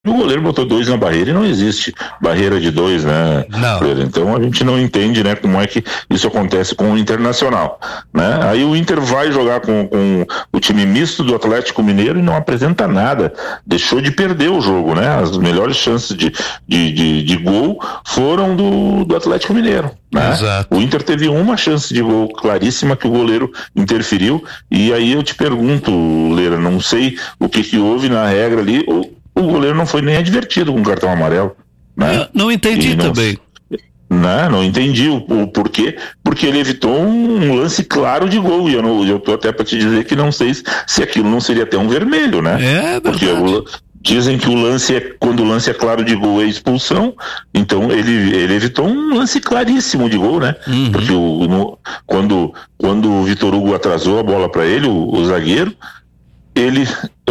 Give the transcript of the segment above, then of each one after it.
O goleiro botou 2 na barreira e não existe barreira de 2, né? Não. Então a gente não entende, né, como é que isso acontece com o Internacional, né? Aí o Inter vai jogar com o time misto do Atlético Mineiro e não apresenta nada, deixou de perder o jogo, né? As melhores chances de gol foram do Atlético Mineiro, né? Exato. O Inter teve uma chance de gol claríssima que o goleiro interferiu, e aí eu te pergunto, Leira, não sei o que houve na regra ali. O goleiro não foi nem advertido com cartão amarelo, né? Não entendi também. Não entendi o porquê, porque ele evitou um lance claro de gol, e eu tô até para te dizer que não sei se aquilo não seria até um vermelho, né? Porque dizem que quando o lance é claro de gol é expulsão, então ele evitou um lance claríssimo de gol, né? Uhum. Porque quando o Vitor Hugo atrasou a bola para ele, o zagueiro, ele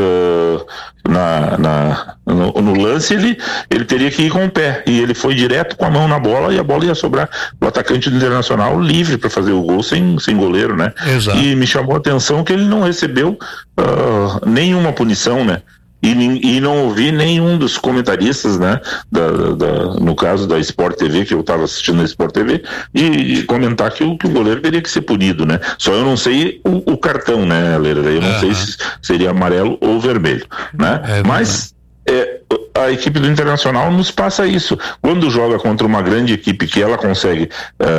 no lance ele teria que ir com o pé, e ele foi direto com a mão na bola, e a bola ia sobrar o atacante do Internacional livre para fazer o gol sem goleiro, né? Exato. E me chamou a atenção que ele não recebeu nenhuma punição, né? E não ouvi nenhum dos comentaristas, né, no caso da Sport TV, que eu estava assistindo na Sport TV, de comentar que o goleiro teria que ser punido, né? Só eu não sei o cartão, né, Leira? Eu não sei se seria amarelo ou vermelho, né? Mas a equipe do Internacional nos passa isso. Quando joga contra uma grande equipe que ela consegue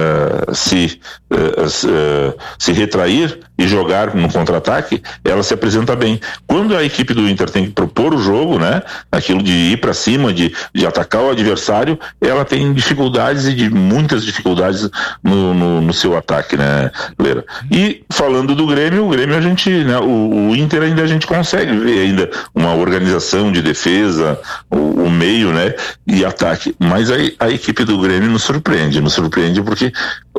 se retrair e jogar no contra-ataque, ela se apresenta bem. Quando a equipe do Inter tem que propor o jogo, né, aquilo de ir para cima, de atacar o adversário, ela tem dificuldades, e muitas dificuldades no seu ataque, né, Leira? E falando do Grêmio, a gente, né, o Inter ainda a gente consegue ver ainda uma organização de defesa, o meio, né, e ataque, mas a equipe do Grêmio nos surpreende porque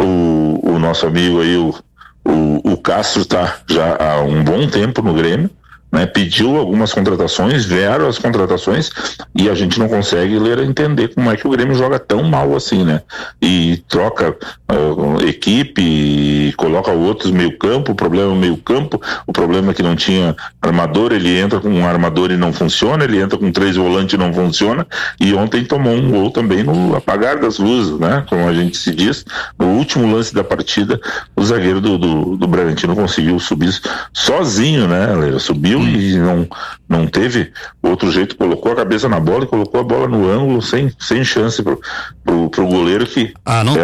o nosso amigo aí, o Castro está já há um bom tempo no Grêmio, né, pediu algumas contratações, vieram as contratações, e a gente não consegue entender como é que o Grêmio joga tão mal assim, né? E troca equipe, e coloca outros meio campo. O problema é o meio campo, o problema é que não tinha armador, ele entra com um armador e não funciona, ele entra com 3 volantes e não funciona, e ontem tomou um gol também no apagar das luzes, né? Como a gente se diz, no último lance da partida, o zagueiro do Bragantino conseguiu subir sozinho, né? Ele subiu e não teve outro jeito, colocou a cabeça na bola e colocou a bola no ângulo sem chance pro goleiro, que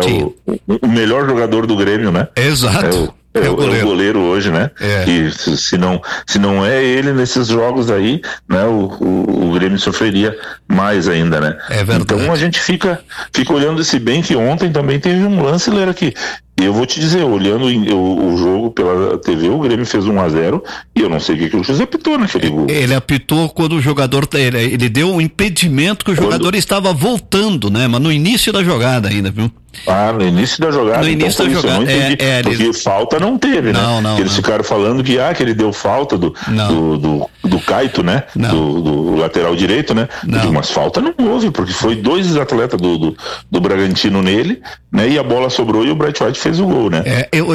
o melhor jogador do Grêmio, né? Exato. É o goleiro hoje, né? Que se não é ele nesses jogos aí, né, o Grêmio sofreria mais ainda, né? É verdade. Então a gente fica olhando, se bem que ontem também teve um lance, Leira, que eu vou te dizer, olhando o jogo pela TV, o Grêmio fez 1-0, e eu não sei o que o juiz apitou naquele gol. Ele apitou quando o jogador, ele deu um impedimento que o jogador estava voltando, né? Mas no início da jogada ainda, viu? No início da jogada. No início da jogada. Porque falta não teve, né? Eles ficaram falando que ele deu falta do Caito, né? Do lateral direito, né? Mas falta não houve, porque foi 2 atletas do Bragantino nele, né? E a bola sobrou e o Bright White fez o gol, né?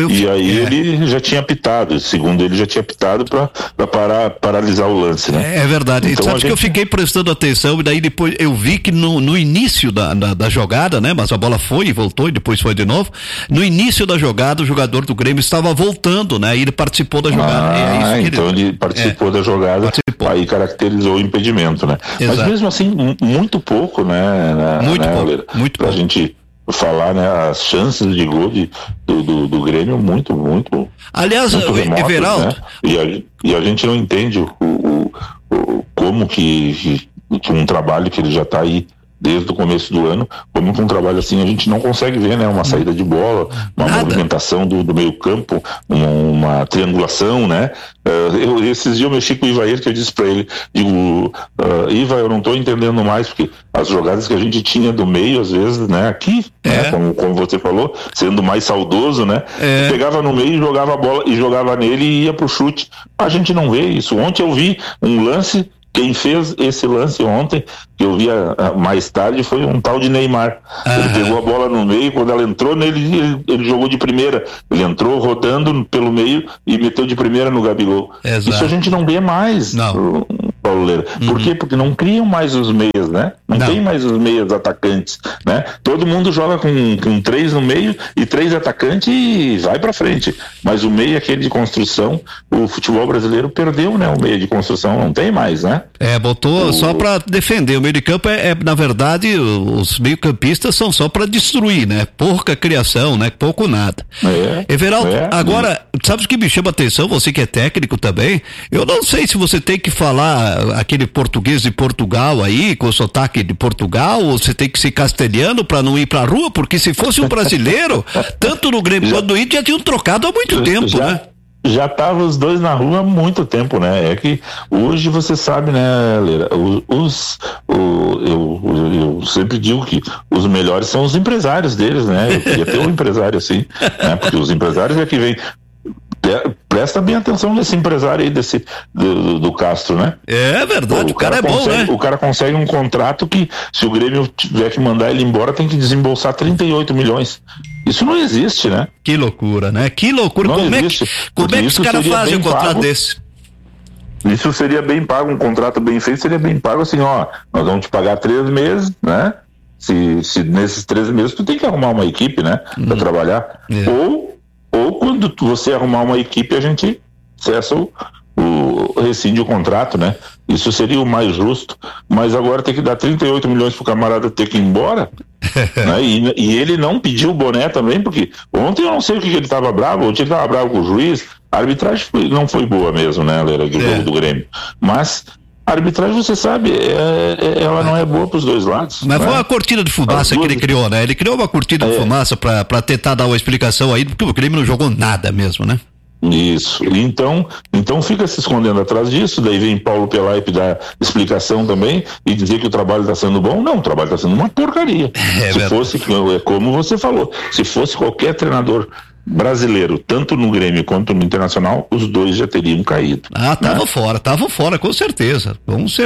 Ele já tinha apitado, segundo ele já tinha apitado para paralisar o lance, né? É verdade. Então, sabe que eu fiquei prestando atenção, e daí depois eu vi que no início da jogada, né? Mas a bola foi e voltou, e depois foi de novo. No início da jogada, o jogador do Grêmio estava voltando, né? E ele participou da jogada. Então ele participou da jogada, aí caracterizou o impedimento, né? Exato. Mas mesmo assim, muito pouco, né? Muito pra pouco. gente falar, né? As chances de gol do Grêmio muito aliás, muito remotas, Everaldo, né? E a gente não entende como que um trabalho que ele já está aí desde o começo do ano, como um trabalho assim a gente não consegue ver, né? Uma saída de bola, uma movimentação do meio campo, uma triangulação, né? Esses dias eu mexi com o Ivair, que eu disse pra ele, Iva, eu não tô entendendo mais, porque as jogadas que a gente tinha do meio, às vezes, né? Aqui, né? Como você falou, sendo mais saudoso, né? Pegava no meio, jogava a bola e jogava nele e ia pro chute. A gente não vê isso. Ontem eu vi um lance. Quem fez esse lance ontem, que eu vi mais tarde, foi um tal de Neymar. Ele pegou a bola no meio, quando ela entrou nele, ele jogou de primeira. Ele entrou rodando pelo meio e meteu de primeira no Gabigol. Exato. Isso a gente não vê mais. Não. Paulo Leira. Por quê? Porque não criam mais os meias, né? Não tem mais os meias atacantes, né? Todo mundo joga com 3 no meio e 3 atacantes e vai pra frente. Mas o meio, aquele de construção, o futebol brasileiro perdeu, né? O meio de construção não tem mais, né? Botou só pra defender. O meio de campo na verdade, os meio-campistas são só pra destruir, né? Pouca criação, né? Pouco nada. Everaldo, agora, sabe o que me chama a atenção? Você que é técnico também, eu não sei se você tem que falar aquele português de Portugal aí, com o sotaque de Portugal, ou você tem que ser castelhano pra não ir pra rua, porque se fosse um brasileiro, tanto no Grêmio quanto no Inter já tinham trocado há muito tempo, né? Já estavam os dois na rua há muito tempo, né? É que hoje você sabe, né, Leira, eu sempre digo que os melhores são os empresários deles, né? Eu queria ter um empresário assim, né? Porque os empresários é que vem. Presta bem atenção nesse empresário aí do Castro, né? É verdade, o cara é bom, né? O cara consegue um contrato que, se o Grêmio tiver que mandar ele embora, tem que desembolsar 38 milhões. Isso não existe, né? Que loucura, né? Que loucura. Não como existe. Como é que os caras fazem um contrato desse? Isso seria bem pago, um contrato bem feito seria bem pago assim, ó, nós vamos te pagar 3 meses, né? Se nesses 3 meses tu tem que arrumar uma equipe, né? Pra trabalhar. Ou quando você arrumar uma equipe, a gente cessa rescinde o contrato, né? Isso seria o mais justo, mas agora tem que dar 38 milhões pro camarada ter que ir embora, né? E ele não pediu o boné também, porque ontem eu não sei o que ele tava bravo, ontem ele tava bravo com o juiz, a arbitragem não foi boa mesmo, né, Leira, do jogo do Grêmio, mas a arbitragem, você sabe, ela não é boa pros dois lados. Mas foi uma cortina de fumaça que ele criou, né? Ele criou uma cortina de fumaça pra tentar dar uma explicação aí, porque o Grêmio não jogou nada mesmo, né? Isso, então fica se escondendo atrás disso, daí vem Paulo Pelaipe dar explicação também e dizer que o trabalho está sendo bom. Não, o trabalho está sendo uma porcaria. Se fosse, como você falou, se fosse qualquer treinador brasileiro, tanto no Grêmio quanto no Internacional, os dois já teriam caído. Estavam fora, com certeza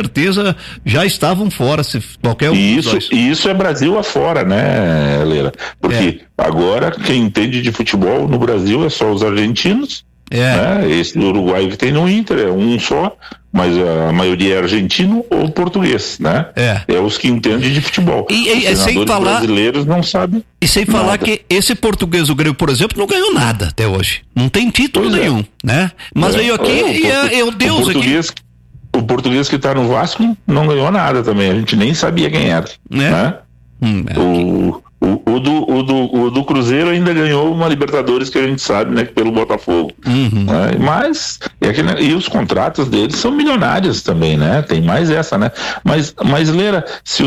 já estavam fora, se qualquer um isso é Brasil afora, né, Leira? Porque agora quem entende de futebol no Brasil é só os argentinos, né? Esse do Uruguai que tem no Inter é um só, mas a maioria é argentino ou português, né? É os que entendem de futebol. Os sem falar, brasileiros não sabem. E sem falar nada. Que esse português do Grêmio, por exemplo, não ganhou nada até hoje. Não tem título nenhum, né? Mas veio aqui e o Deus aqui. O português que está no Vasco não ganhou nada também. A gente nem sabia quem era, né? O do Cruzeiro ainda ganhou uma Libertadores que a gente sabe, né? Pelo Botafogo. Né? Mas e os contratos deles são milionários também, né? Tem mais essa, né? Mas Leira, se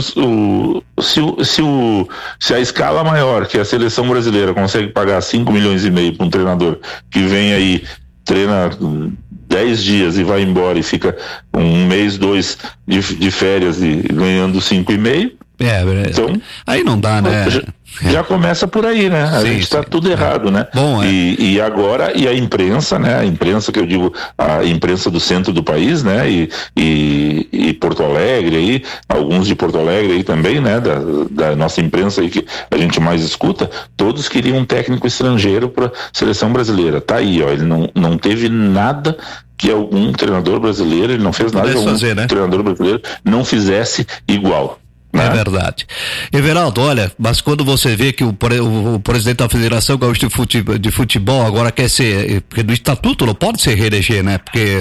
a escala maior que a seleção brasileira consegue pagar 5 milhões e meio para um treinador que vem aí, treina 10 dias e vai embora e fica 1 mês, 2 de férias e ganhando 5,5. Então, aí não dá, né? Já começa por aí, né? A gente está tudo errado, né? Bom, e agora, a imprensa, né? A imprensa que eu digo, a imprensa do centro do país, né? E Porto Alegre aí, alguns de Porto Alegre aí também, né? Da nossa imprensa aí que a gente mais escuta, todos queriam um técnico estrangeiro para seleção brasileira. Tá aí, ó, ele não teve nada que algum treinador brasileiro, ele não fez nada que algum treinador brasileiro não fizesse igual. É verdade. Everaldo, olha, mas quando você vê que o presidente da Federação Gaúcha de Futebol agora quer ser, porque no estatuto não pode se reeleger, né? Porque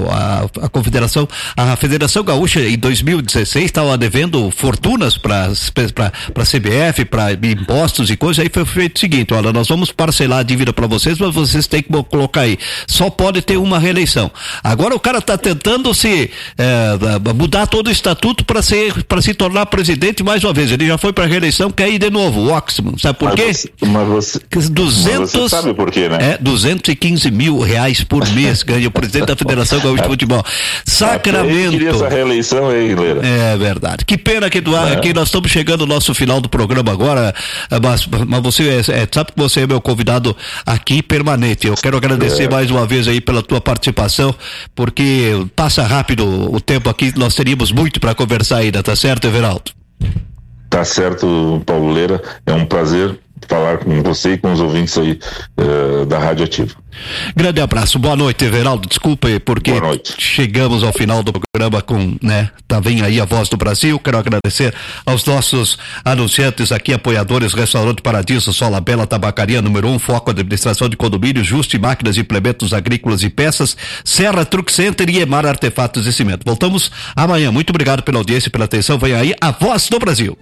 a Federação Gaúcha em 2016 estava devendo fortunas para CBF, para impostos e coisas, aí foi feito o seguinte, olha, nós vamos parcelar a dívida para vocês, mas vocês têm que colocar aí, só pode ter uma reeleição. Agora o cara está tentando mudar todo o estatuto para se tornar presidente mais uma vez. Ele já foi para a reeleição, quer ir de novo, o Oxman. Sabe por quê? Você sabe por quê, né? 215 mil reais por mês ganha o presidente da Federação Gaúcha de Futebol. Sacramento. Queria essa reeleição aí, Leira. É verdade. Que pena que nós estamos chegando no nosso final do programa agora, mas você sabe que você é meu convidado aqui permanente. Eu quero agradecer mais uma vez aí pela tua participação, porque passa rápido o tempo aqui, nós teríamos muito para conversar ainda, tá certo, Everaldo? Tá certo, Paulo Leira, é um prazer falar com você e com os ouvintes aí da Rádio Ativa. Grande abraço, boa noite, Everaldo, desculpe porque chegamos ao final do programa com, vem aí a Voz do Brasil. Quero agradecer aos nossos anunciantes aqui, apoiadores, Restaurante Paradiso, Sola Bela, Tabacaria número 1, Foco Administração de Condomínios, Juste Máquinas e Implementos Agrícolas e Peças, Serra Truck Center e Emar Artefatos e Cimento. Voltamos amanhã, muito obrigado pela audiência e pela atenção, vem aí a Voz do Brasil.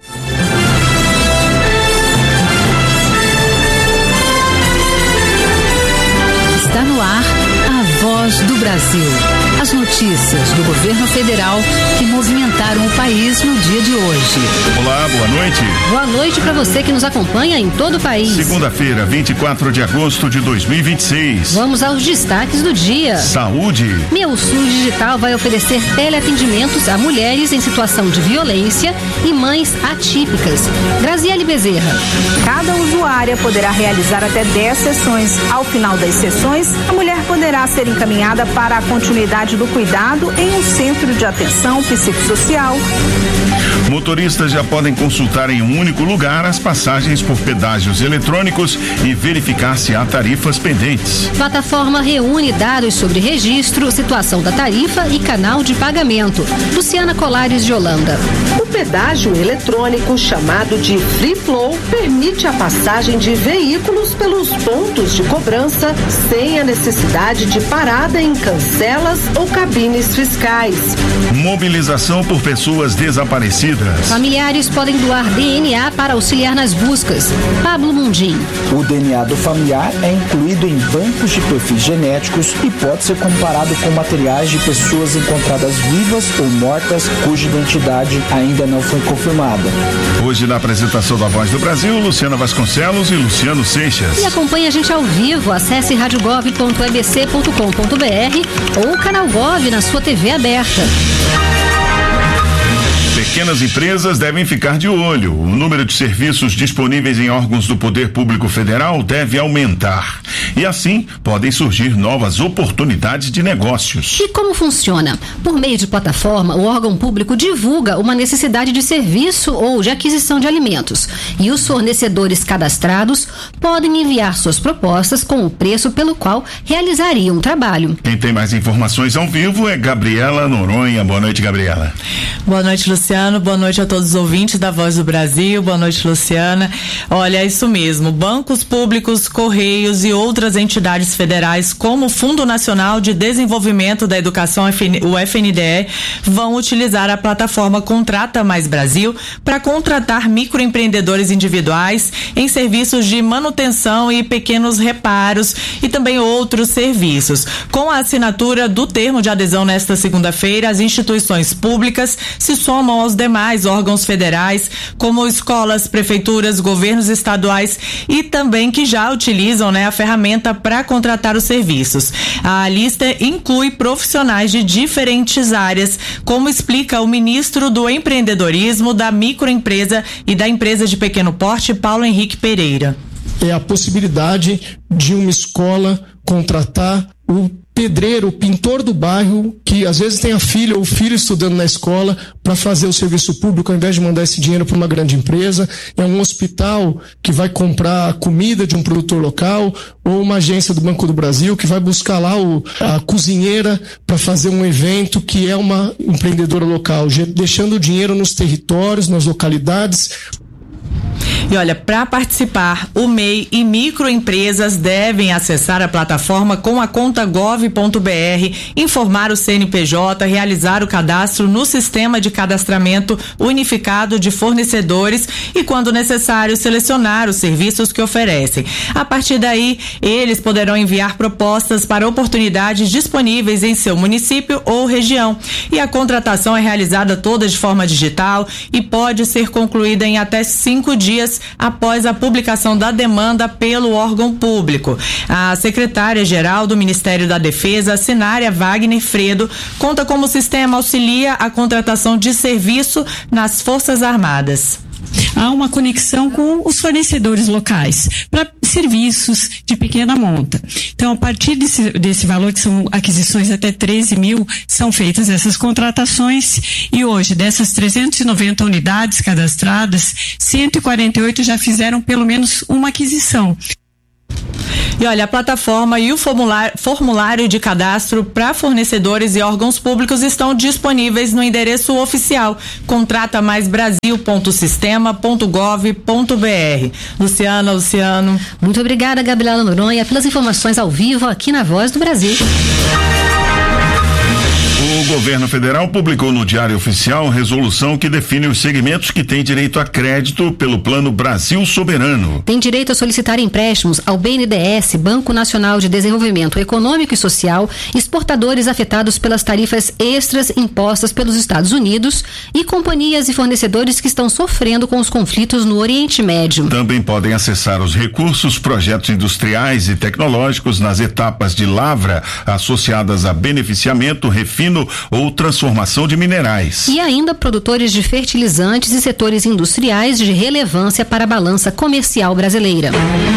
Está no ar a Voz do Brasil. As notícias do governo federal que movimentaram o país no dia de hoje. Olá, boa noite. Boa noite para você que nos acompanha em todo o país. Segunda-feira, 24 de agosto de 2026. Vamos aos destaques do dia. Saúde. Meu SUS Digital vai oferecer teleatendimentos a mulheres em situação de violência e mães atípicas. Graziele Bezerra. Cada usuária poderá realizar até 10 sessões. Ao final das sessões, a mulher poderá ser encaminhada para a continuidade do cuidado em um centro de atenção psicossocial. Motoristas já podem consultar em um único lugar as passagens por pedágios eletrônicos e verificar se há tarifas pendentes. Plataforma reúne dados sobre registro, situação da tarifa e canal de pagamento. Luciana Colares de Holanda. O pedágio eletrônico, chamado de Free Flow, permite a passagem de veículos pelos pontos de cobrança sem a necessidade de parada em cancelas ou cabines fiscais. Mobilização por pessoas desaparecidas. Familiares podem doar DNA para auxiliar nas buscas. Pablo Mundim. O DNA do familiar é incluído em bancos de perfis genéticos e pode ser comparado com materiais de pessoas encontradas vivas ou mortas cuja identidade ainda não foi confirmada. Hoje, na apresentação da Voz do Brasil, Luciana Vasconcelos e Luciano Seixas. E acompanhe a gente ao vivo. Acesse radiogov.ebc.com.br ou canal Gov na sua TV aberta. Pequenas empresas devem ficar de olho. O número de serviços disponíveis em órgãos do Poder Público Federal deve aumentar. E assim, podem surgir novas oportunidades de negócios. E como funciona? Por meio de plataforma, o órgão público divulga uma necessidade de serviço ou de aquisição de alimentos. E os fornecedores cadastrados podem enviar suas propostas com o preço pelo qual realizariam o trabalho. Quem tem mais informações ao vivo é Gabriela Noronha. Boa noite, Gabriela. Boa noite, Luciano. Boa noite a todos os ouvintes da Voz do Brasil. Boa noite, Luciana. Olha, é isso mesmo. Bancos públicos, Correios e outras entidades federais, como o Fundo Nacional de Desenvolvimento da Educação, o FNDE, vão utilizar a plataforma Contrata Mais Brasil para contratar microempreendedores individuais em serviços de manutenção e pequenos reparos e também outros serviços. Com a assinatura do termo de adesão nesta segunda-feira, as instituições públicas se somam aos demais órgãos federais, como escolas, prefeituras, governos estaduais e também que já utilizam, a ferramenta para contratar os serviços. A lista inclui profissionais de diferentes áreas, como explica o ministro do Empreendedorismo, da Microempresa e da Empresa de Pequeno Porte, Paulo Henrique Pereira. É a possibilidade de uma escola contratar o pedreiro, o pintor do bairro, que às vezes tem a filha ou o filho estudando na escola para fazer o serviço público, ao invés de mandar esse dinheiro para uma grande empresa. É um hospital que vai comprar comida de um produtor local, ou uma agência do Banco do Brasil que vai buscar lá a cozinheira para fazer um evento, que é uma empreendedora local, deixando o dinheiro nos territórios, nas localidades. E olha, para participar, o MEI e microempresas devem acessar a plataforma com a conta gov.br, informar o CNPJ, realizar o cadastro no sistema de cadastramento unificado de fornecedores e, quando necessário, selecionar os serviços que oferecem. A partir daí, eles poderão enviar propostas para oportunidades disponíveis em seu município ou região. E a contratação é realizada toda de forma digital e pode ser concluída em até 5 dias após a publicação da demanda pelo órgão público. A secretária-geral do Ministério da Defesa, Sinária Wagner Fredo, conta como o sistema auxilia a contratação de serviço nas Forças Armadas. Há uma conexão com os fornecedores locais, para serviços de pequena monta. Então, a partir desse valor, que são aquisições até 13 mil, são feitas essas contratações, e hoje, dessas 390 unidades cadastradas, 148 já fizeram pelo menos uma aquisição. E olha, a plataforma e o formulário de cadastro para fornecedores e órgãos públicos estão disponíveis no endereço oficial contratamaisbrasil.sistema.gov.br. Luciano. Muito obrigada, Gabriela Noronha, pelas informações ao vivo aqui na Voz do Brasil. O governo federal publicou no Diário Oficial resolução que define os segmentos que têm direito a crédito pelo Plano Brasil Soberano. Tem direito a solicitar empréstimos ao BNDES, Banco Nacional de Desenvolvimento Econômico e Social, exportadores afetados pelas tarifas extras impostas pelos Estados Unidos e companhias e fornecedores que estão sofrendo com os conflitos no Oriente Médio. Também podem acessar os recursos, projetos industriais e tecnológicos nas etapas de lavra associadas a beneficiamento, refino ou transformação de minerais. E ainda produtores de fertilizantes e setores industriais de relevância para a balança comercial brasileira.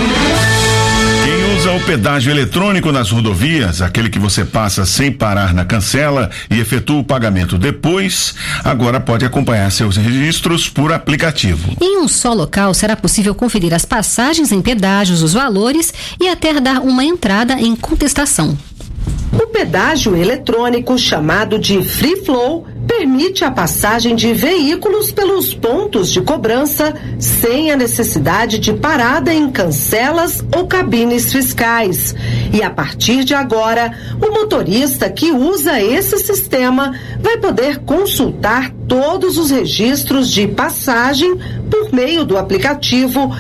Quem usa o pedágio eletrônico nas rodovias, aquele que você passa sem parar na cancela e efetua o pagamento depois, agora pode acompanhar seus registros por aplicativo. Em um só local será possível conferir as passagens em pedágios, os valores e até dar uma entrada em contestação. O pedágio eletrônico, chamado de Free Flow, permite a passagem de veículos pelos pontos de cobrança sem a necessidade de parada em cancelas ou cabines fiscais. E a partir de agora, o motorista que usa esse sistema vai poder consultar todos os registros de passagem por meio do aplicativo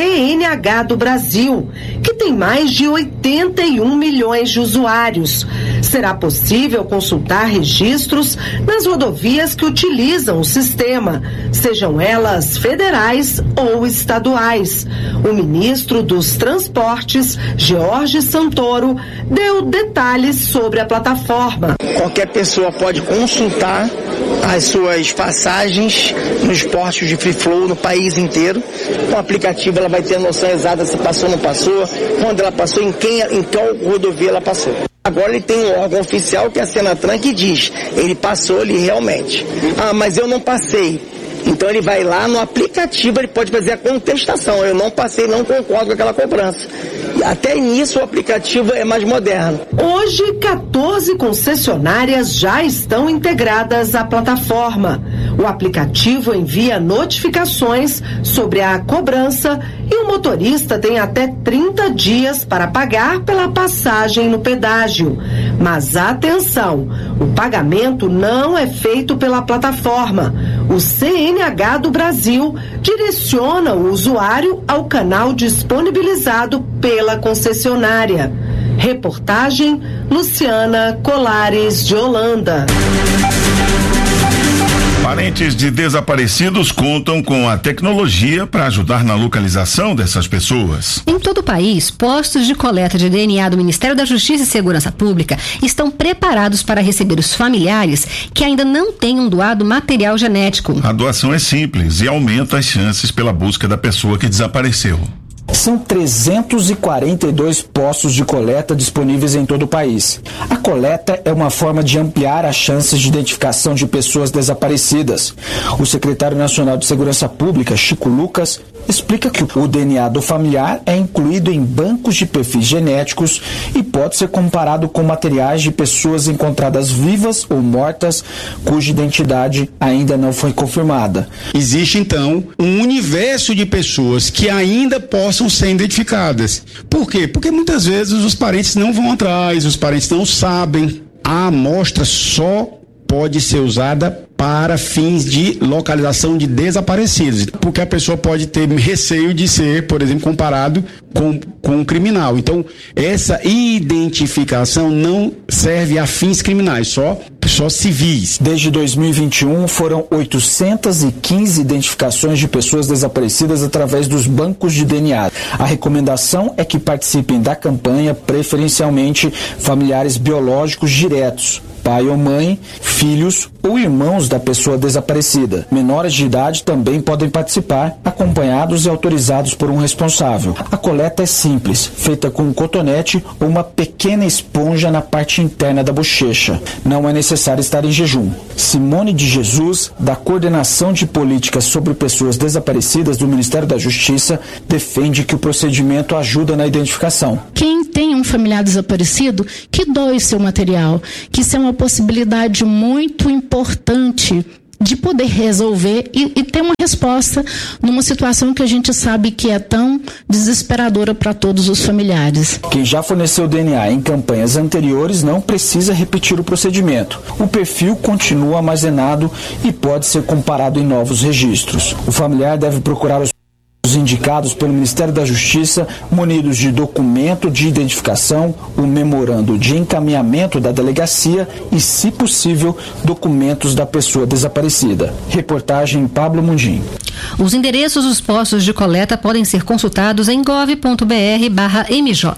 CNH do Brasil, que tem mais de 81 milhões de usuários. Será possível consultar registros nas rodovias que utilizam o sistema, sejam elas federais ou estaduais. O ministro dos Transportes, Jorge Santoro, deu detalhes sobre a plataforma. Qualquer pessoa pode consultar as suas passagens nos postos de Free Flow no país inteiro. Com o aplicativo ela vai ter a noção exata se passou ou não passou, quando ela passou, em qual rodovia ela passou. Agora ele tem um órgão oficial que é a Senatran que diz, ele passou ali realmente. Ah, mas eu não passei. Então ele vai lá no aplicativo, ele pode fazer a contestação. Eu não passei, não concordo com aquela cobrança. Até nisso o aplicativo é mais moderno. Hoje, 14 concessionárias já estão integradas à plataforma. O aplicativo envia notificações sobre a cobrança e o motorista tem até 30 dias para pagar pela passagem no pedágio. Mas atenção, o pagamento não é feito pela plataforma. O CNH do Brasil direciona o usuário ao canal disponibilizado pela concessionária. Reportagem Luciana Colares de Holanda. Parentes de desaparecidos contam com a tecnologia para ajudar na localização dessas pessoas. Em todo o país, postos de coleta de DNA do Ministério da Justiça e Segurança Pública estão preparados para receber os familiares que ainda não tenham doado material genético. A doação é simples e aumenta as chances pela busca da pessoa que desapareceu. São 342 postos de coleta disponíveis em todo o país. A coleta é uma forma de ampliar as chances de identificação de pessoas desaparecidas. O secretário nacional de Segurança Pública, Chico Lucas, explica que o DNA do familiar é incluído em bancos de perfis genéticos e pode ser comparado com materiais de pessoas encontradas vivas ou mortas cuja identidade ainda não foi confirmada. Existe, então, um universo de pessoas que ainda possam ser identificadas. Por quê? Porque muitas vezes os parentes não vão atrás, os parentes não sabem. A amostra só pode ser usada para fins de localização de desaparecidos, porque a pessoa pode ter receio de ser, por exemplo, comparado com um criminal. Então, essa identificação não serve a fins criminais, só civis. Desde 2021, foram 815 identificações de pessoas desaparecidas através dos bancos de DNA. A recomendação é que participem da campanha, preferencialmente familiares biológicos diretos. pai ou mãe, filhos ou irmãos da pessoa desaparecida. Menores de idade também podem participar, acompanhados e autorizados por um responsável. A coleta é simples, feita com um cotonete ou uma pequena esponja na parte interna da bochecha. Não é necessário estar em jejum. Simone de Jesus, da Coordenação de Políticas sobre Pessoas Desaparecidas do Ministério da Justiça, defende que o procedimento ajuda na identificação. Quem tem um familiar desaparecido, que doe seu material, que isso é uma possibilidade muito importante de poder resolver e ter uma resposta numa situação que a gente sabe que é tão desesperadora para todos os familiares. Quem já forneceu DNA em campanhas anteriores não precisa repetir o procedimento. O perfil continua armazenado e pode ser comparado em novos registros. O familiar deve procurar os indicados pelo Ministério da Justiça, munidos de documento de identificação, o memorando de encaminhamento da delegacia e, se possível, documentos da pessoa desaparecida. Reportagem Pablo Mundim. Os endereços dos postos de coleta podem ser consultados em gov.br/MJ.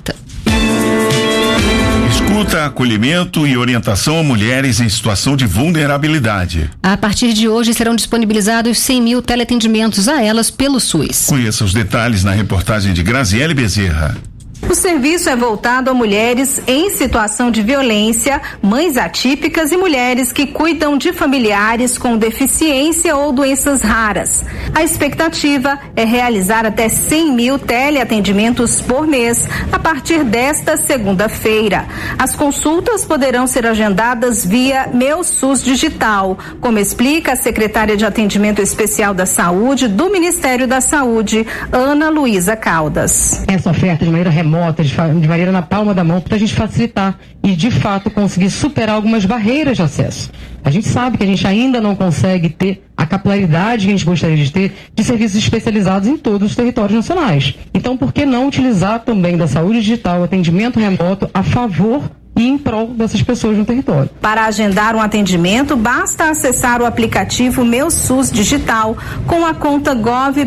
Escuta, acolhimento e orientação a mulheres em situação de vulnerabilidade. A partir de hoje serão disponibilizados 100 mil teleatendimentos a elas pelo SUS. Conheça os detalhes na reportagem de Graziele Bezerra. O serviço é voltado a mulheres em situação de violência, mães atípicas e mulheres que cuidam de familiares com deficiência ou doenças raras. A expectativa é realizar até 100 mil teleatendimentos por mês a partir desta segunda-feira. As consultas poderão ser agendadas via Meu SUS Digital, como explica a secretária de Atendimento Especial da Saúde do Ministério da Saúde, Ana Luísa Caldas. Essa oferta de maneira remota, de maneira na palma da mão, para a gente facilitar e, de fato, conseguir superar algumas barreiras de acesso. A gente sabe que a gente ainda não consegue ter a capilaridade que a gente gostaria de ter de serviços especializados em todos os territórios nacionais. Então, por que não utilizar também da saúde digital, atendimento remoto a favor e em prol dessas pessoas no território? Para agendar um atendimento, basta acessar o aplicativo Meu SUS Digital com a conta gov.br,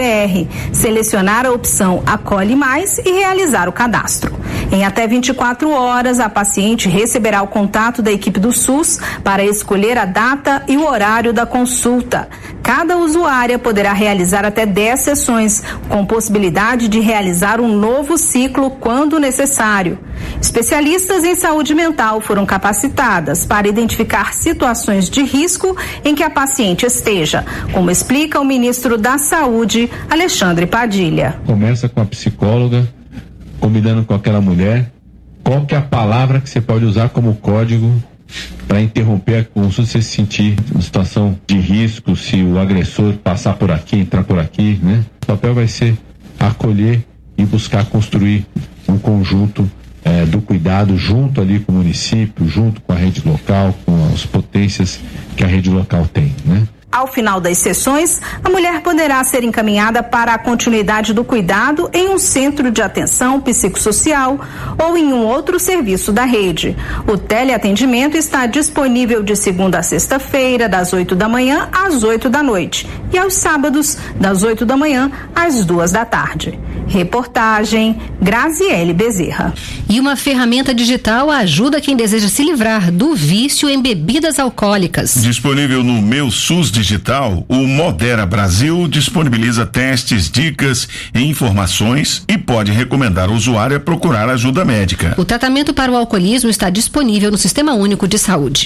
selecionar a opção Acolhe Mais e realizar o cadastro. Em até 24 horas, a paciente receberá o contato da equipe do SUS para escolher a data e o horário da consulta. Cada usuária poderá realizar até 10 sessões, com possibilidade de realizar um novo ciclo quando necessário. Especialistas em saúde mental foram capacitadas para identificar situações de risco em que a paciente esteja, como explica o ministro da Saúde, Alexandre Padilha. Começa com a psicóloga, combinando com aquela mulher, qual que é a palavra que você pode usar como código para interromper a consulta se você se sentir em situação de risco, se o agressor passar por aqui, entrar por aqui, né? O papel vai ser acolher e buscar construir um conjunto do cuidado junto ali com o município, junto com a rede local, com as potências que a rede local tem, né? Ao final das sessões, a mulher poderá ser encaminhada para a continuidade do cuidado em um centro de atenção psicossocial ou em um outro serviço da rede. O teleatendimento está disponível de segunda a sexta-feira, das 8 da manhã às 8 da noite, e aos sábados, das 8 da manhã às 2 da tarde. Reportagem Graziele Bezerra. E uma ferramenta digital ajuda quem deseja se livrar do vício em bebidas alcoólicas. Disponível no Meu SUS Digital, o Modera Brasil disponibiliza testes, dicas e informações e pode recomendar ao usuário a procurar ajuda médica. O tratamento para o alcoolismo está disponível no Sistema Único de Saúde.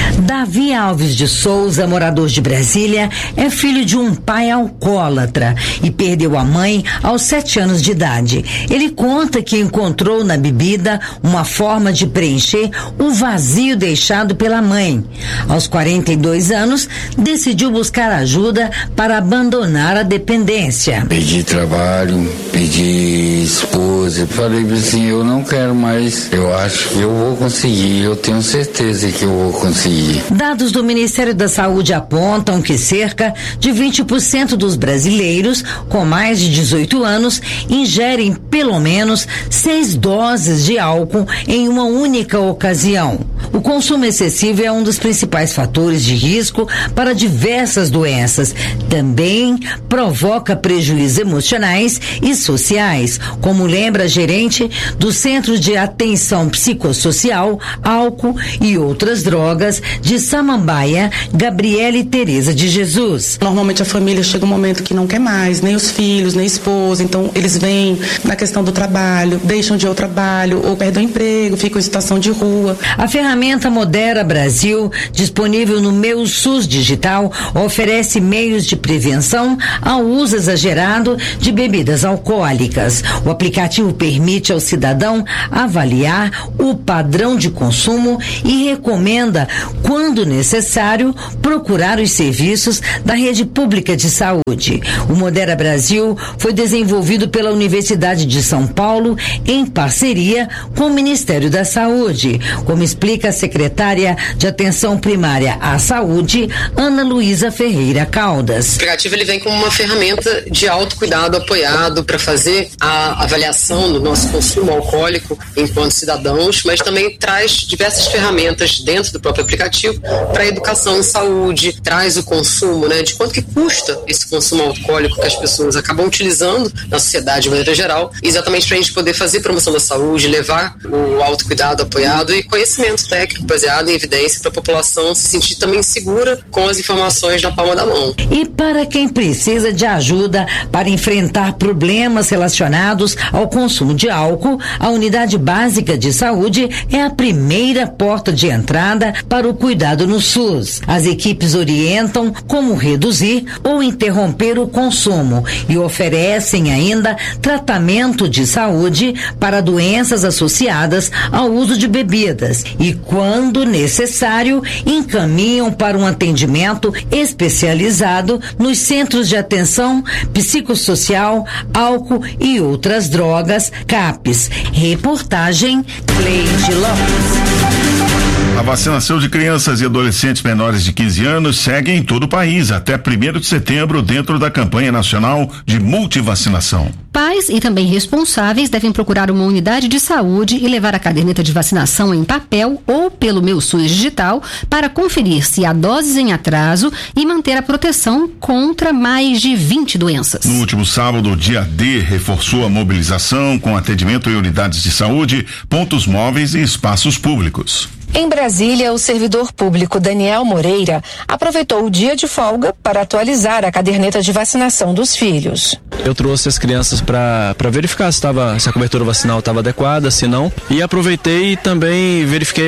Davi Alves de Souza, morador de Brasília, é filho de um pai alcoólatra e perdeu a mãe aos 7 anos de idade. Ele conta que encontrou na bebida uma forma de preencher o vazio deixado pela mãe. Aos 42 anos, decidiu buscar ajuda para abandonar a dependência. Pedi trabalho, pedi esposa, falei assim, eu não quero mais, eu acho que eu vou conseguir, eu tenho certeza que eu vou conseguir. consegui. Dados do Ministério da Saúde apontam que cerca de 20% dos brasileiros com mais de 18 anos ingerem pelo menos 6 doses de álcool em uma única ocasião. O consumo excessivo é um dos principais fatores de risco para diversas doenças. Também provoca prejuízos emocionais e sociais, como lembra a gerente do Centro de Atenção Psicossocial, Álcool e Outras Drogas de Samambaia, Gabriele Tereza de Jesus. Normalmente a família chega um momento que não quer mais, nem os filhos, nem a esposa, então eles vêm na questão do trabalho, deixam de ir ao trabalho ou perdem o emprego, ficam em situação de rua. A ferramenta Modera Brasil, disponível no Meu SUS Digital, oferece meios de prevenção ao uso exagerado de bebidas alcoólicas. O aplicativo permite ao cidadão avaliar o padrão de consumo e recomenda, quando necessário, procurar os serviços da rede pública de saúde. O Modera Brasil foi desenvolvido pela Universidade de São Paulo em parceria com o Ministério da Saúde, como explica a secretária de Atenção Primária à Saúde, Ana Luísa Ferreira Caldas. O aplicativo ele vem como uma ferramenta de autocuidado apoiado para fazer a avaliação do nosso consumo alcoólico enquanto cidadãos, mas também traz diversas ferramentas dentro do próprio aplicativo para educação em saúde, traz o consumo, de quanto que custa esse consumo alcoólico que as pessoas acabam utilizando na sociedade de maneira geral, exatamente para a gente poder fazer promoção da saúde, levar o autocuidado apoiado e conhecimento técnico baseado em evidência para a população se sentir também segura com as informações na palma da mão. E para quem precisa de ajuda para enfrentar problemas relacionados ao consumo de álcool, a Unidade Básica de Saúde é a primeira porta de entrada para o cuidado no SUS. As equipes orientam como reduzir ou interromper o consumo e oferecem ainda tratamento de saúde para doenças associadas ao uso de bebidas e, quando necessário, encaminham para um atendimento especializado nos Centros de Atenção Psicossocial, Álcool e Outras Drogas, CAPS. Reportagem Cleide Lopes. A vacinação de crianças e adolescentes menores de 15 anos segue em todo o país até 1º de setembro dentro da campanha nacional de multivacinação. Pais e também responsáveis devem procurar uma unidade de saúde e levar a caderneta de vacinação em papel ou pelo Meu SUS Digital para conferir se há doses em atraso e manter a proteção contra mais de 20 doenças. No último sábado, o Dia D reforçou a mobilização com atendimento em unidades de saúde, pontos móveis e espaços públicos. Em Brasília, o servidor público Daniel Moreira aproveitou o dia de folga para atualizar a caderneta de vacinação dos filhos. Eu trouxe as crianças para verificar se a cobertura vacinal estava adequada, se não, e aproveitei e também verifiquei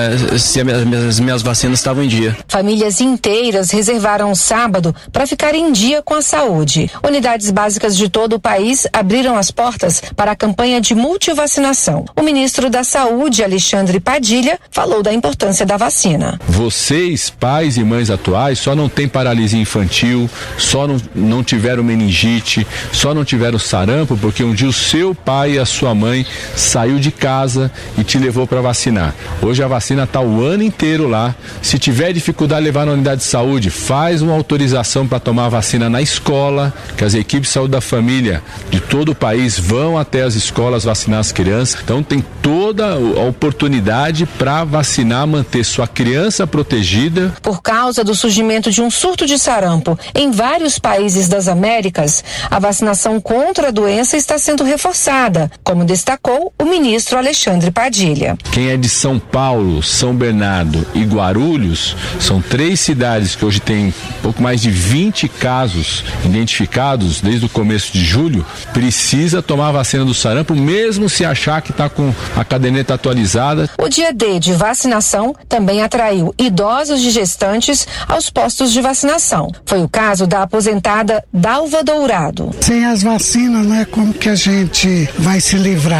se as minhas vacinas estavam em dia. Famílias inteiras reservaram o sábado para ficar em dia com a saúde. Unidades básicas de todo o país abriram as portas para a campanha de multivacinação. O ministro da Saúde, Alexandre Padilha, falou da importância da vacina. Vocês, pais e mães atuais, só não tem paralisia infantil, só não tiveram meningite, só não tiveram sarampo porque um dia o seu pai e a sua mãe saiu de casa e te levou para vacinar. Hoje a vacina está o ano inteiro lá. Se tiver dificuldade de levar na unidade de saúde, faz uma autorização para tomar a vacina na escola, que as equipes de saúde da família de todo o país vão até as escolas vacinar as crianças. Então tem toda a oportunidade para vacinar, manter sua criança protegida. Por causa do surgimento de um surto de sarampo em vários países das Américas, a vacinação contra a doença está sendo reforçada, como destacou o ministro Alexandre Padilha. Quem é de São Paulo, São Bernardo e Guarulhos, são 3 cidades que hoje têm pouco mais de 20 casos identificados desde o começo de julho, precisa tomar a vacina do sarampo, mesmo se achar que está com a caderneta atualizada. O dia D de vacinação também atraiu idosos e gestantes aos postos de vacinação. Foi o caso da aposentada Dalva Dourado. Sem as vacinas, não é como que a gente vai se livrar.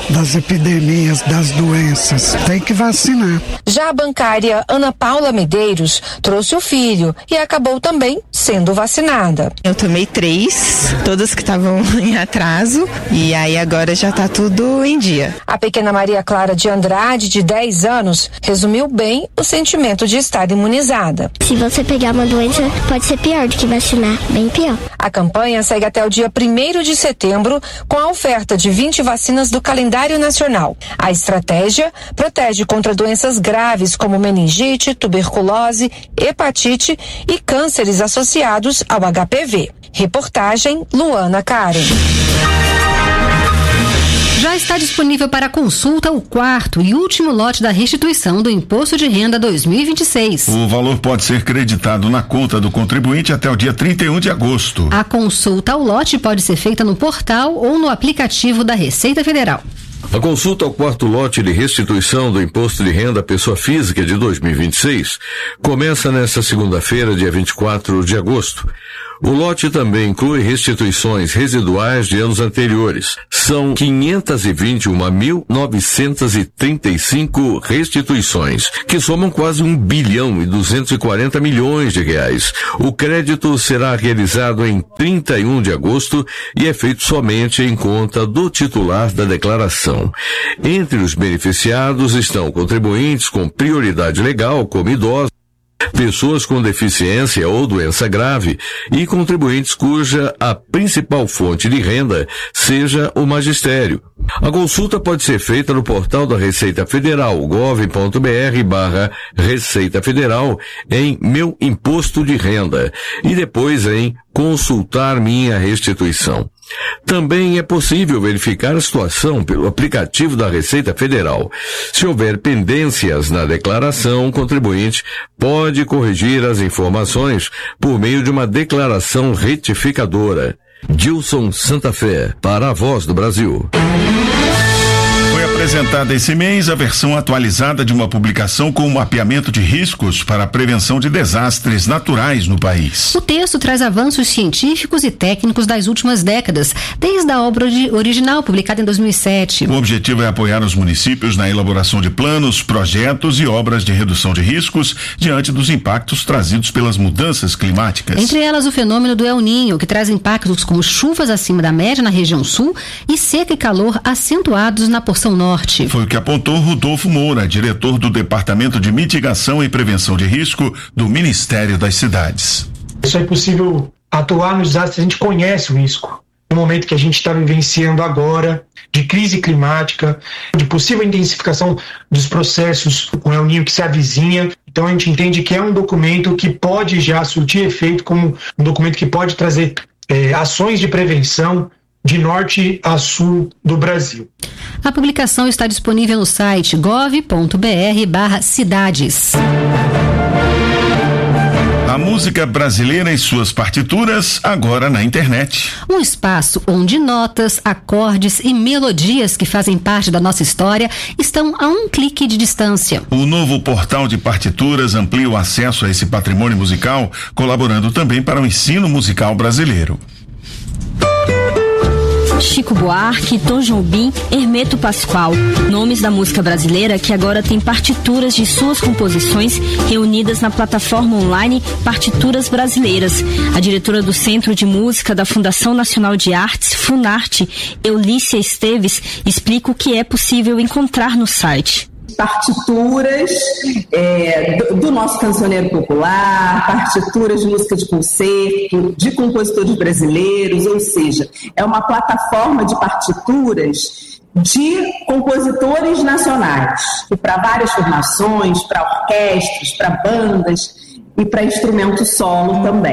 das epidemias, das doenças. Tem que vacinar. Já a bancária Ana Paula Medeiros trouxe o filho e acabou também sendo vacinada. Eu tomei 3, todas que estavam em atraso, e aí agora já tá tudo em dia. A pequena Maria Clara de Andrade, de 10 anos, resumiu bem o sentimento de estar imunizada. Se você pegar uma doença, pode ser pior do que vacinar, bem pior. A campanha segue até o dia 1º de setembro, com a oferta de 20 vacinas do calendário nacional. A estratégia protege contra doenças graves como meningite, tuberculose, hepatite e cânceres associados ao HPV. Reportagem Luana Karen. Já está disponível para consulta o 4º e último lote da restituição do Imposto de Renda 2026. O valor pode ser creditado na conta do contribuinte até o dia 31 de agosto. A consulta ao lote pode ser feita no portal ou no aplicativo da Receita Federal. A consulta ao 4º lote de restituição do Imposto de Renda à Pessoa Física de 2026 começa nesta segunda-feira, dia 24 de agosto. O lote também inclui restituições residuais de anos anteriores. São 521.935 restituições, que somam quase 1,240 bilhões de reais. O crédito será realizado em 31 de agosto e é feito somente em conta do titular da declaração. Entre os beneficiados estão contribuintes com prioridade legal, como idosos, pessoas com deficiência ou doença grave e contribuintes cuja a principal fonte de renda seja o magistério. A consulta pode ser feita no portal da Receita Federal, gov.br/Receita Federal, em Meu Imposto de Renda, e depois em Consultar Minha Restituição. Também é possível verificar a situação pelo aplicativo da Receita Federal. Se houver pendências na declaração, o contribuinte pode corrigir as informações por meio de uma declaração retificadora. Gilson Santa Fé, para a Voz do Brasil. Foi apresentada esse mês a versão atualizada de uma publicação com um mapeamento de riscos para a prevenção de desastres naturais no país. O texto traz avanços científicos e técnicos das últimas décadas, desde a obra original, publicada em 2007. O objetivo é apoiar os municípios na elaboração de planos, projetos e obras de redução de riscos diante dos impactos trazidos pelas mudanças climáticas. Entre elas, o fenômeno do El Niño, que traz impactos como chuvas acima da média na região sul e seca e calor acentuados na porção norte. Foi o que apontou Rodolfo Moura, diretor do Departamento de Mitigação e Prevenção de Risco do Ministério das Cidades. Só é possível atuar nos desastres, a gente conhece o risco. No momento que a gente está vivenciando agora, de crise climática, de possível intensificação dos processos com El Niño que se avizinha. Então a gente entende que é um documento que pode já surtir efeito como um documento que pode trazer ações de prevenção de norte a sul do Brasil. A publicação está disponível no site gov.br/cidades. A música brasileira e suas partituras agora na internet. Um espaço onde notas, acordes e melodias que fazem parte da nossa história estão a um clique de distância. O novo portal de partituras amplia o acesso a esse patrimônio musical, colaborando também para o ensino musical brasileiro. Chico Buarque, Tom Jobim, Hermeto Pascoal, nomes da música brasileira que agora tem partituras de suas composições reunidas na plataforma online Partituras Brasileiras. A diretora do Centro de Música da Fundação Nacional de Artes, Funarte, Eulícia Esteves, explica o que é possível encontrar no site. Partituras do nosso cancioneiro popular, partituras de música de concerto, de compositores brasileiros, ou seja, é uma plataforma de partituras de compositores nacionais, para várias formações, para orquestras, para bandas e para instrumento solo também.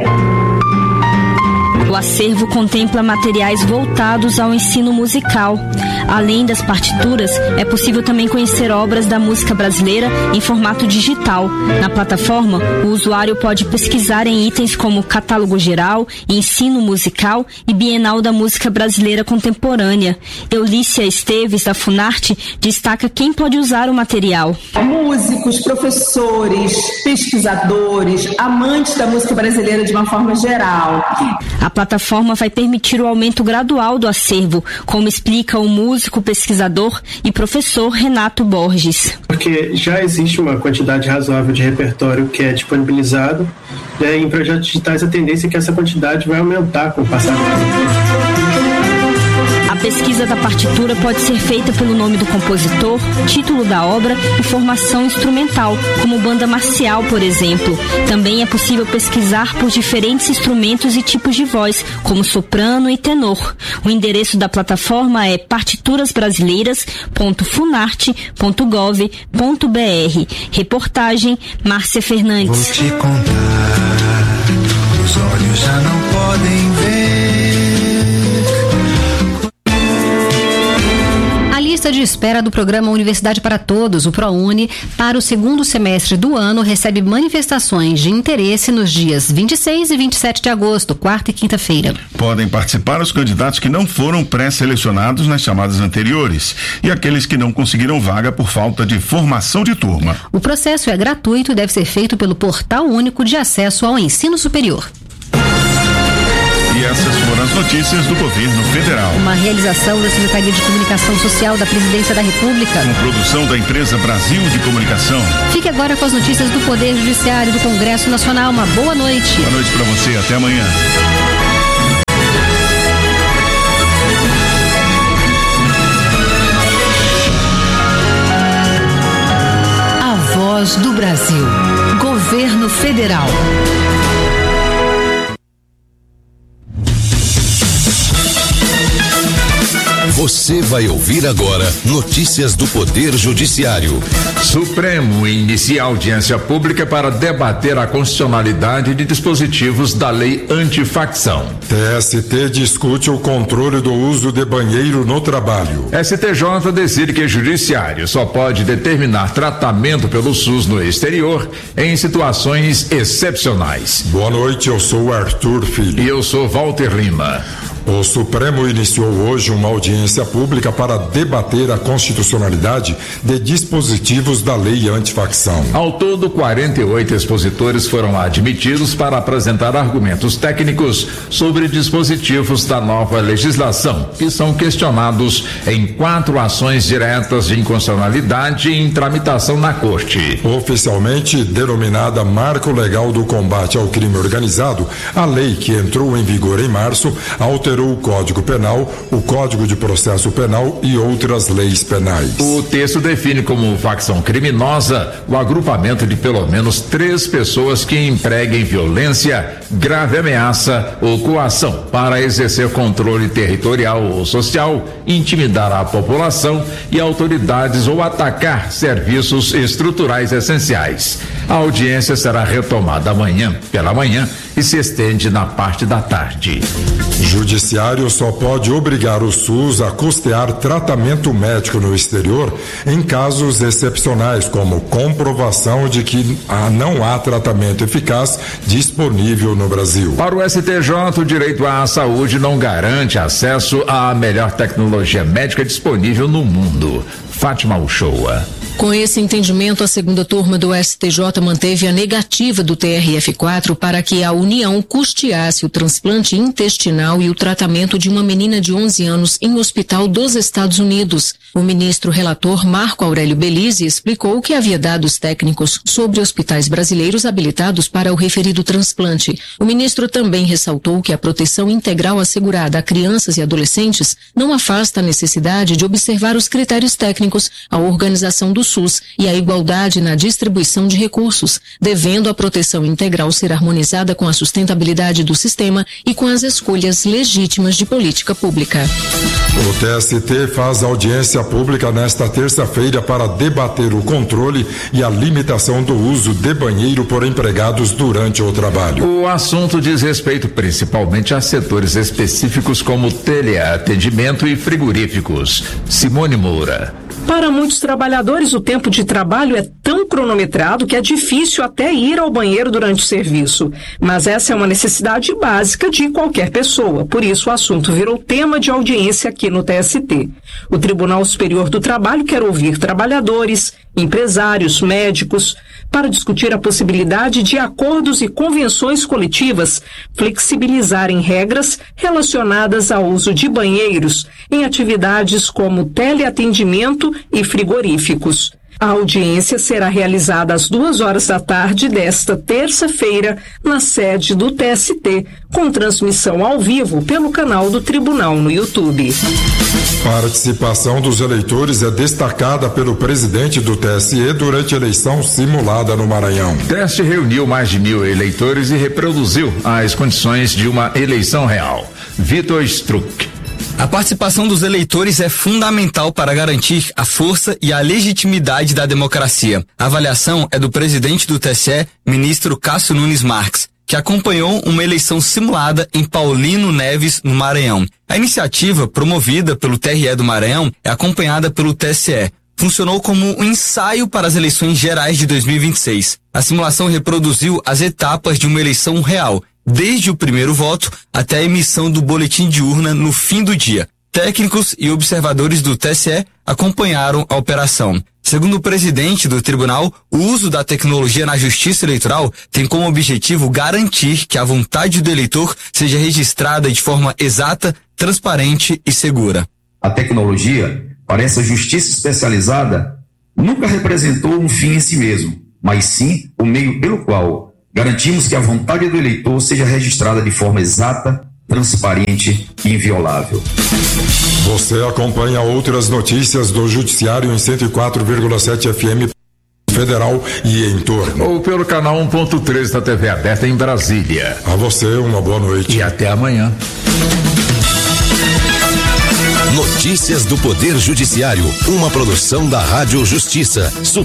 O acervo contempla materiais voltados ao ensino musical. Além das partituras, é possível também conhecer obras da música brasileira em formato digital. Na plataforma, o usuário pode pesquisar em itens como Catálogo Geral, Ensino Musical e Bienal da Música Brasileira Contemporânea. Eulícia Esteves, da Funarte, destaca quem pode usar o material. Músicos, professores, pesquisadores, amantes da música brasileira de uma forma geral. A plataforma vai permitir o aumento gradual do acervo, como explica o músico, pesquisador e professor Renato Borges. Porque já existe uma quantidade razoável de repertório que é disponibilizado, e em projetos digitais a tendência é que essa quantidade vai aumentar com o passar do tempo. A pesquisa da partitura pode ser feita pelo nome do compositor, título da obra e formação instrumental, como banda marcial, por exemplo. Também é possível pesquisar por diferentes instrumentos e tipos de voz, como soprano e tenor. O endereço da plataforma é partiturasbrasileiras.funarte.gov.br. Reportagem Márcia Fernandes. Vou te contar, os olhos já não podem ver. A lista de espera do programa Universidade para Todos, o ProUni, para o segundo semestre do ano recebe manifestações de interesse nos dias 26 e 27 de agosto, quarta e quinta-feira. Podem participar os candidatos que não foram pré-selecionados nas chamadas anteriores e aqueles que não conseguiram vaga por falta de formação de turma. O processo é gratuito e deve ser feito pelo Portal Único de Acesso ao Ensino Superior. E essas foram as notícias do governo federal. Uma realização da Secretaria de Comunicação Social da Presidência da República. Com produção da empresa Brasil de Comunicação. Fique agora com as notícias do Poder Judiciário do Congresso Nacional. Uma boa noite. Boa noite para você. Até amanhã. A Voz do Brasil. Governo Federal. Você vai ouvir agora notícias do Poder Judiciário. Supremo inicia audiência pública para debater a constitucionalidade de dispositivos da lei antifacção. TST discute o controle do uso de banheiro no trabalho. STJ decide que o judiciário só pode determinar tratamento pelo SUS no exterior em situações excepcionais. Boa noite, eu sou Arthur Filho. E eu sou Walter Lima. O Supremo iniciou hoje uma audiência pública para debater a constitucionalidade de dispositivos da lei antifacção. Ao todo, 48 expositores foram admitidos para apresentar argumentos técnicos sobre dispositivos da nova legislação, que são questionados em 4 ações diretas de inconstitucionalidade em tramitação na Corte. Oficialmente denominada Marco Legal do Combate ao Crime Organizado, a lei que entrou em vigor em março alterou o Código Penal, o Código de Processo Penal e outras leis penais. O texto define como facção criminosa o agrupamento de pelo menos 3 pessoas que empreguem violência, grave ameaça ou coação para exercer controle territorial ou social, intimidar a população e autoridades ou atacar serviços estruturais essenciais. A audiência será retomada amanhã pela manhã e se estende na parte da tarde. Judiciário só pode obrigar o SUS a custear tratamento médico no exterior em casos excepcionais, como comprovação de que não há tratamento eficaz disponível no Brasil. Para o STJ, o direito à saúde não garante acesso à melhor tecnologia médica disponível no mundo. Fátima Uchoa. Com esse entendimento, a segunda turma do STJ manteve a negativa do TRF4 para que a União custeasse o transplante intestinal e o tratamento de uma menina de 11 anos em um hospital dos Estados Unidos. O ministro relator Marco Aurélio Belize explicou que havia dados técnicos sobre hospitais brasileiros habilitados para o referido transplante. O ministro também ressaltou que a proteção integral assegurada a crianças e adolescentes não afasta a necessidade de observar os critérios técnicos, a organização do SUS e a igualdade na distribuição de recursos, devendo a proteção integral ser harmonizada com a sustentabilidade do sistema e com as escolhas legítimas de política pública. O TST faz audiência pública nesta terça-feira para debater o controle e a limitação do uso de banheiro por empregados durante o trabalho. O assunto diz respeito principalmente a setores específicos como teleatendimento e frigoríficos. Simone Moura. Para muitos trabalhadores, o tempo de trabalho é tão cronometrado que é difícil até ir ao banheiro durante o serviço. Mas essa é uma necessidade básica de qualquer pessoa. Por isso, o assunto virou tema de audiência aqui no TST. O Tribunal Superior do Trabalho quer ouvir trabalhadores, empresários, médicos, para discutir a possibilidade de acordos e convenções coletivas flexibilizarem regras relacionadas ao uso de banheiros em atividades como teleatendimento e frigoríficos. A audiência será realizada às 14h desta terça-feira na sede do TST, com transmissão ao vivo pelo canal do Tribunal no YouTube. Participação dos eleitores é destacada pelo presidente do TSE durante a eleição simulada no Maranhão. O teste reuniu mais de 1.000 eleitores e reproduziu as condições de uma eleição real. Vitor Struck. A participação dos eleitores é fundamental para garantir a força e a legitimidade da democracia. A avaliação é do presidente do TSE, ministro Cássio Nunes Marques, que acompanhou uma eleição simulada em Paulino Neves, no Maranhão. A iniciativa, promovida pelo TRE do Maranhão, é acompanhada pelo TSE. Funcionou como um ensaio para as eleições gerais de 2026. A simulação reproduziu as etapas de uma eleição real, desde o primeiro voto até a emissão do boletim de urna no fim do dia. Técnicos e observadores do TSE acompanharam a operação. Segundo o presidente do tribunal, o uso da tecnologia na justiça eleitoral tem como objetivo garantir que a vontade do eleitor seja registrada de forma exata, transparente e segura. A tecnologia, para essa justiça especializada, nunca representou um fim em si mesmo, mas sim o meio pelo qual garantimos que a vontade do eleitor seja registrada de forma exata, transparente e inviolável. Você acompanha outras notícias do Judiciário em 104,7 FM Federal e em torno. Ou pelo canal 1.3 da TV aberta em Brasília. A você uma boa noite. E até amanhã. Notícias do Poder Judiciário, uma produção da Rádio Justiça.